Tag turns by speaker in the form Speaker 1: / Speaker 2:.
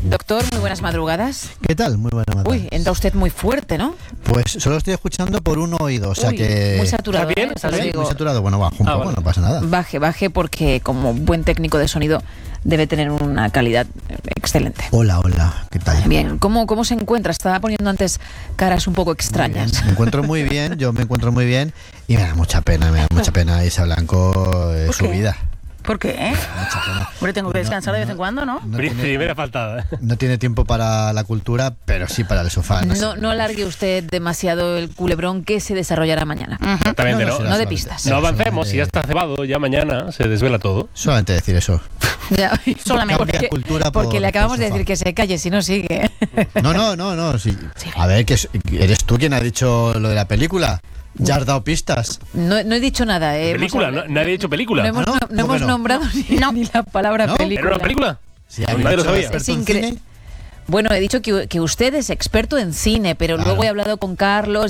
Speaker 1: Doctor, muy buenas madrugadas.
Speaker 2: ¿Qué tal? Muy buena madrugada.
Speaker 1: Uy, entra usted muy fuerte, ¿no?
Speaker 2: Pues solo estoy escuchando por un oído, o sea que...
Speaker 1: Muy saturado.
Speaker 3: ¿Está bien?
Speaker 1: Se lo
Speaker 2: Sí,
Speaker 1: digo.
Speaker 2: muy saturado. Bueno, bajo un poco,
Speaker 3: vale.
Speaker 2: no pasa nada.
Speaker 1: Baje, porque como buen técnico de sonido debe tener una calidad excelente.
Speaker 2: Hola, ¿qué tal?
Speaker 1: Bien, ¿cómo se encuentra? Estaba poniendo antes caras un poco extrañas.
Speaker 2: Me encuentro muy bien, yo me encuentro muy bien y me da mucha pena Isa Blanco, su
Speaker 4: qué?
Speaker 2: vida.
Speaker 4: ¿Por qué?
Speaker 2: Mucha pena.
Speaker 4: Hombre, tengo que descansar de vez en cuando, ¿no?
Speaker 2: No tiene,
Speaker 3: Primera faltada.
Speaker 2: no tiene tiempo para la cultura, pero sí para el sofá.
Speaker 1: No alargue usted demasiado el culebrón que se desarrollará mañana.
Speaker 3: Exactamente, ¿no?
Speaker 2: será
Speaker 1: No de
Speaker 2: solamente-
Speaker 1: pistas.
Speaker 3: No avancemos,
Speaker 2: solamente-
Speaker 3: si ya está cebado, ya mañana se desvela todo.
Speaker 2: Solamente decir eso.
Speaker 1: Ya,
Speaker 4: Solamente.
Speaker 2: Cambia cultura
Speaker 1: porque
Speaker 2: por-
Speaker 1: le acabamos
Speaker 2: por
Speaker 1: de
Speaker 2: sofá.
Speaker 1: decir que se calle, si no sigue.
Speaker 2: No, sí. A ver, ¿eres tú quien ha dicho lo de la película? ¿Ya has dado pistas?
Speaker 1: No he dicho nada.
Speaker 3: ¿Película? Nadie ha dicho película.
Speaker 1: No hemos,
Speaker 2: ¿Ah, no?
Speaker 1: no
Speaker 2: ¿Cómo
Speaker 1: hemos
Speaker 2: que no?
Speaker 1: nombrado ni la palabra
Speaker 2: ¿No?
Speaker 1: película.
Speaker 3: ¿Era una película?
Speaker 2: Sí,
Speaker 3: Nadie lo sabía.
Speaker 2: experto
Speaker 1: Es
Speaker 2: en
Speaker 1: incre-
Speaker 2: cine.
Speaker 1: Bueno, he dicho que usted es experto en cine, pero
Speaker 2: Claro.
Speaker 1: luego he hablado con Carlos